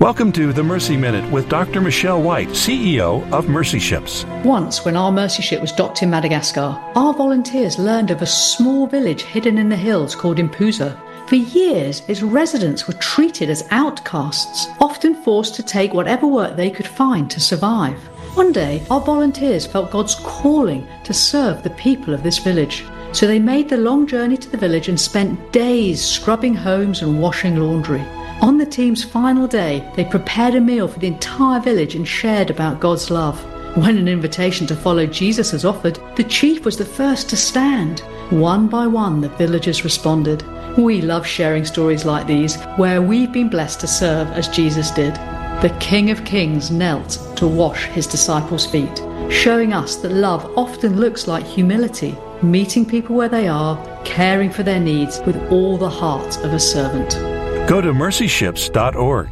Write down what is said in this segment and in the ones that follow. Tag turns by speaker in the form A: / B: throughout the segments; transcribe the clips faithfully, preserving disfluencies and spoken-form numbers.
A: Welcome to the Mercy Minute with Doctor Michelle White, C E O of Mercy Ships.
B: Once, when our Mercy ship was docked in Madagascar, our volunteers learned of a small village hidden in the hills called Impuza. For years, its residents were treated as outcasts, often forced to take whatever work they could find to survive. One day, our volunteers felt God's calling to serve the people of this village. So they made the long journey to the village and spent days scrubbing homes and washing laundry. On the team's final day, they prepared a meal for the entire village and shared about God's love. When an invitation to follow Jesus was offered, the chief was the first to stand. One by one, the villagers responded. We love sharing stories like these, where we've been blessed to serve as Jesus did. The King of Kings knelt to wash his disciples' feet, showing us that love often looks like humility, meeting people where they are, caring for their needs with all the heart of a servant.
A: Go to mercy ships dot org.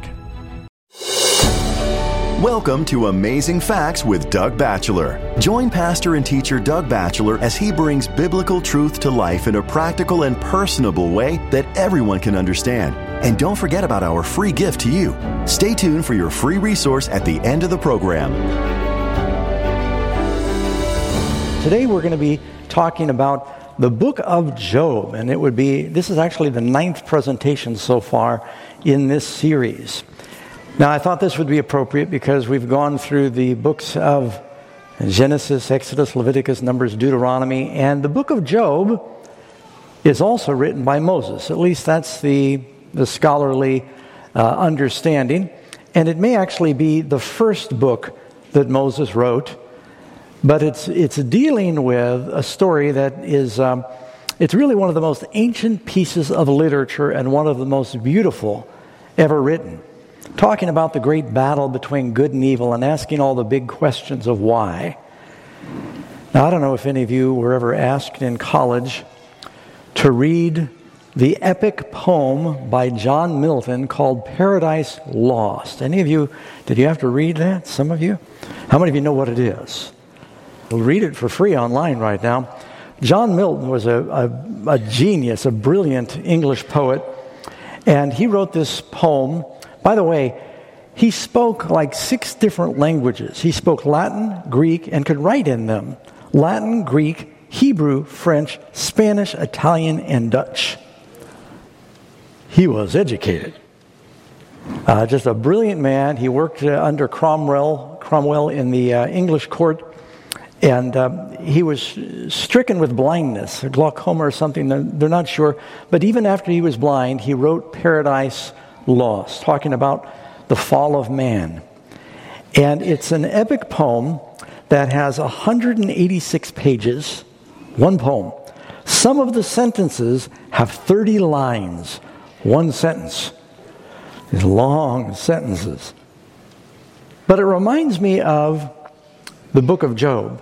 C: Welcome to Amazing Facts with Doug Batchelor. Join pastor and teacher Doug Batchelor as he brings biblical truth to life in a practical and personable way that everyone can understand. And don't forget about our free gift to you. Stay tuned for your free resource at the end of the program.
D: Today we're going to be talking about the book of Job, and it would be, this is actually the ninth presentation so far in this series. Now, I thought this would be appropriate because we've gone through the books of Genesis, Exodus, Leviticus, Numbers, Deuteronomy, and the book of Job is also written by Moses. At least that's the, the scholarly uh, understanding. And it may actually be the first book that Moses wrote, but it's it's dealing with a story that is, um, it's really one of the most ancient pieces of literature and one of the most beautiful ever written. Talking about the great battle between good and evil and asking all the big questions of why. Now, I don't know if any of you were ever asked in college to read the epic poem by John Milton called Paradise Lost. Any of you, did you have to read that? Some of you? How many of you know what it is? We'll read it for free online right now. John Milton was a, a, a genius, a brilliant English poet, and he wrote this poem. By the way, he spoke like six different languages. He spoke Latin, Greek, and could write in them. Latin, Greek, Hebrew, French, Spanish, Italian, and Dutch. He was educated. Uh, just a brilliant man. He worked uh, under Cromwell, Cromwell in the uh, English court. And uh, he was stricken with blindness, or glaucoma or something, they're not sure. But even after he was blind, he wrote Paradise Lost, talking about the fall of man. And it's an epic poem that has one hundred eighty-six pages, one poem. Some of the sentences have thirty lines, one sentence. These long sentences. But it reminds me of the book of Job.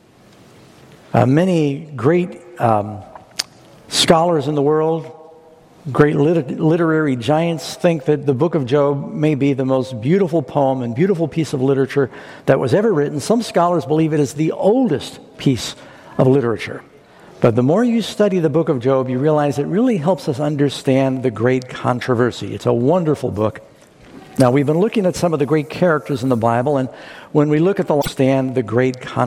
D: Uh, many great um, scholars in the world, great lit- literary giants think that the book of Job may be the most beautiful poem and beautiful piece of literature that was ever written. Some scholars believe it is the oldest piece of literature. But the more you study the book of Job, you realize it really helps us understand the great controversy. It's a wonderful book. Now, we've been looking at some of the great characters in the Bible, and when we look at the understand the great controversy,